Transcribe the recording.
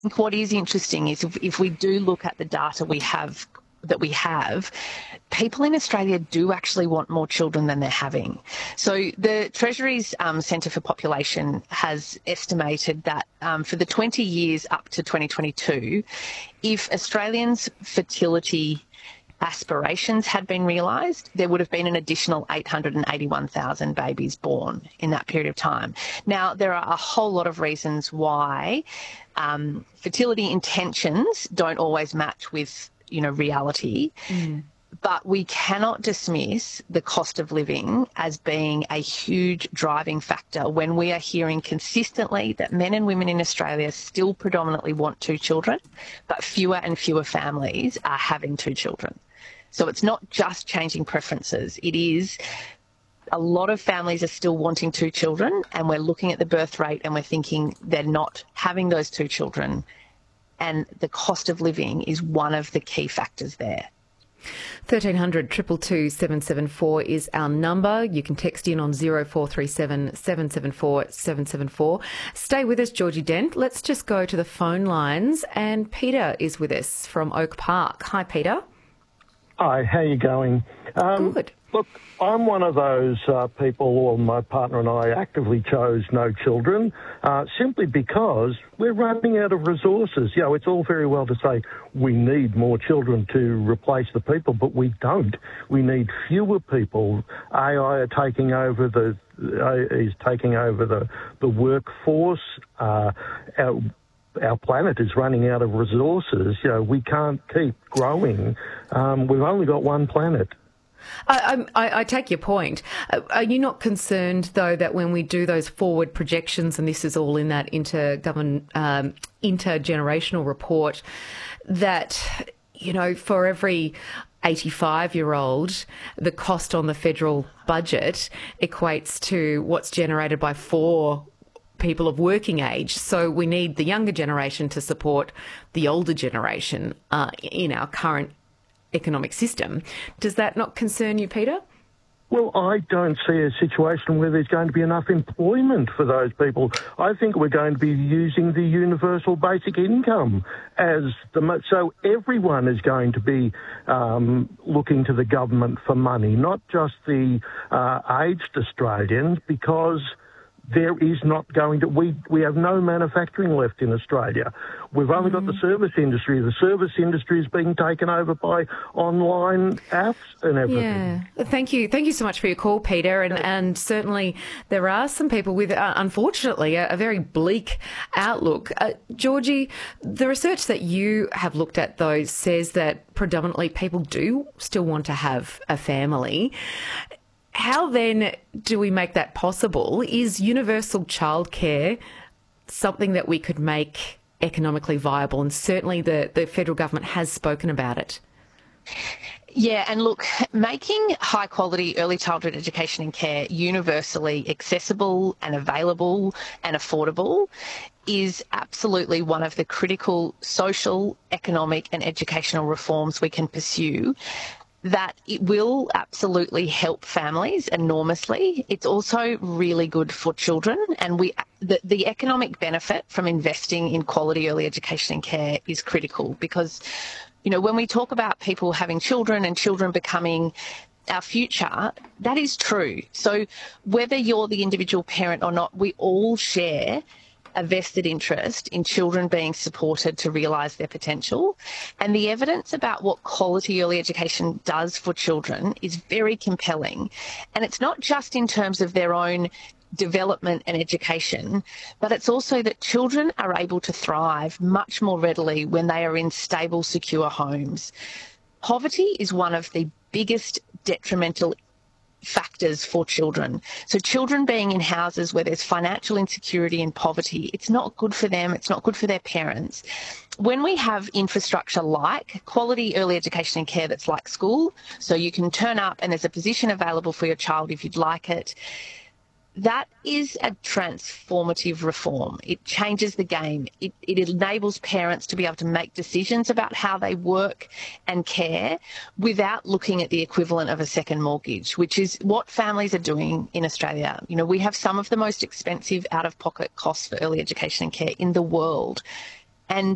think what is interesting is if we do look at the data that we have, people in Australia do actually want more children than they're having. So the Treasury's Centre for Population has estimated that for the 20 years up to 2022, if Australians' fertility aspirations had been realised, there would have been an additional 881,000 babies born in that period of time. Now, there are a whole lot of reasons why fertility intentions don't always match with, reality. But we cannot dismiss the cost of living as being a huge driving factor when we are hearing consistently that men and women in Australia still predominantly want 2 children, but fewer and fewer families are having 2 children. So it's not just changing preferences. It is a lot of families are still wanting 2 children, and we're looking at the birth rate and we're thinking they're not having those 2 children. And the cost of living is one of the key factors there. 1300 222 774 is our number. You can text in on 0437 774 774. Stay with us, Georgie Dent. Let's just go to the phone lines. And Peter is with us from Oak Park. Hi, Peter. Hi, how are you going? Good. Look, I'm one of those people, or my partner and I actively chose no children, simply because we're running out of resources. It's all very well to say we need more children to replace the people, but we don't. We need fewer people. AI are taking over the workforce. Our planet is running out of resources. We can't keep growing. We've only got one planet. I take your point. Are you not concerned, though, that when we do those forward projections, and this is all in that intergenerational report, that, for every 85-year-old, the cost on the federal budget equates to what's generated by 4 people of working age? So we need the younger generation to support the older generation in our current economic system. Does that not concern you, Peter? Well, I don't see a situation where there's going to be enough employment for those people. I think we're going to be using the universal basic income so everyone is going to be looking to the government for money, not just the aged Australians, because there is not going to... We have no manufacturing left in Australia. We've only got the service industry. The service industry is being taken over by online apps and everything. Yeah. Thank you. Thank you so much for your call, Peter. And certainly there are some people with, unfortunately, a very bleak outlook. Georgie, the research that you have looked at, though, says that predominantly people do still want to have a family. How then do we make that possible? Is universal childcare something that we could make economically viable? And certainly the federal government has spoken about it. Yeah, and look, making high-quality early childhood education and care universally accessible and available and affordable is absolutely one of the critical social, economic and educational reforms we can pursue. That it will absolutely help families enormously. It's also really good for children, and the economic benefit from investing in quality early education and care is critical because, when we talk about people having children and children becoming our future, that is true. So whether you're the individual parent or not, we all share a vested interest in children being supported to realise their potential. And the evidence about what quality early education does for children is very compelling. And it's not just in terms of their own development and education, but it's also that children are able to thrive much more readily when they are in stable, secure homes. Poverty is one of the biggest detrimental factors for children. So children being in houses where there's financial insecurity and poverty, it's not good for them, it's not good for their parents. When we have infrastructure like quality early education and care that's like school, so you can turn up and there's a position available for your child if you'd like it, that is a transformative reform. It changes the game. It enables parents to be able to make decisions about how they work and care without looking at the equivalent of a second mortgage, which is what families are doing in Australia. We have some of the most expensive out-of-pocket costs for early education and care in the world. And